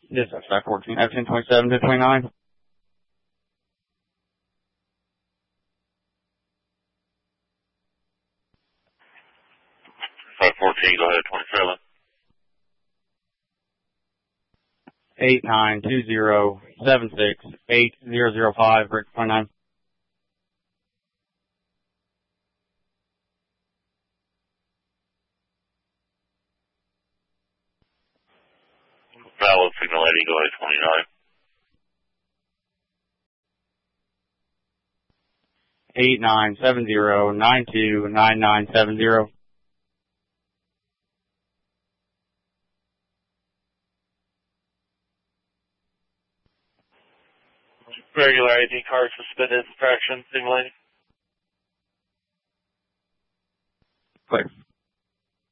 Yes, that's 514. F1027 to 29. Go ahead, 27. 8920768005, Brick 29. Valid signal 80, go ahead, 29. 8970929970. Regular ID card suspended, traction, signal 80. Clear.